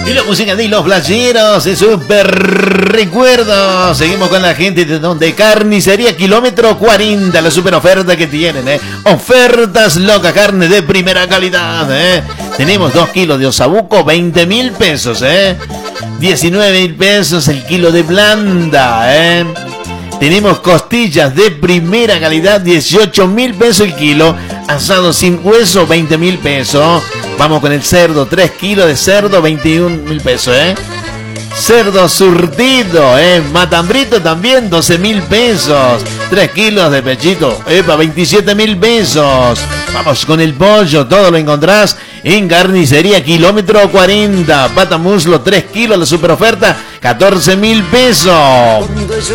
Y la música de los flasheros, es súper recuerdo. Seguimos con la gente de Carnicería Kilómetro 40, la super oferta que tienen, ofertas locas, carne de primera calidad, Tenemos 2 kilos de osabuco, 20.000 pesos, 19.000 pesos el kilo de blanda, Tenemos costillas de primera calidad, 18.000 pesos el kilo. Asado sin hueso, 20.000 pesos. Vamos con el cerdo, 3 kilos de cerdo, 21.000 pesos, Cerdo surtido, matambrito también, 12.000 pesos. 3 kilos de pechito, 27.000 pesos. Vamos con el pollo, todo lo encontrás en Carnicería Kilómetro 40. Pata muslo, 3 kilos, la super oferta, 14.000 pesos.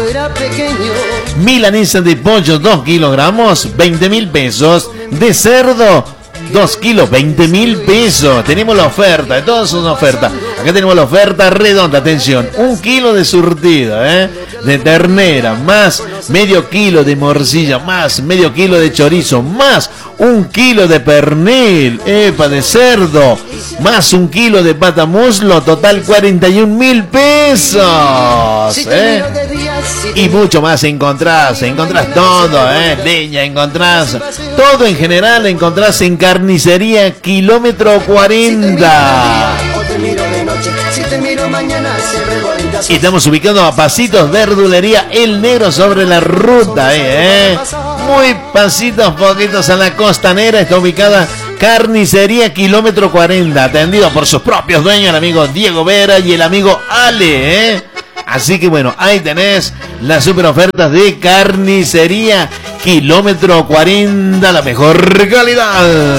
Milanesa de pollo, 2 kilogramos, 20.000 pesos. De cerdo, 2 kilos, 20.000 pesos. Tenemos la oferta, todas son ofertas. Acá tenemos la oferta redonda, atención, 1 kilo de surtido, de ternera, más medio kilo de morcilla, más medio kilo de chorizo, más 1 kilo de pernil, de cerdo, más 1 kilo de pata muslo, total 41.000 pesos, y mucho más encontrás todo, leña, encontrás todo en general, encontrás en Carnicería Kilómetro 40. Y estamos ubicados a pasitos, verdulería El Negro sobre la ruta, muy pasitos, poquitos a la costanera. Está ubicada Carnicería Kilómetro 40, atendido por sus propios dueños, el amigo Diego Vera y el amigo Ale, Así que bueno, ahí tenés las super ofertas de Carnicería Kilómetro 40, la mejor calidad.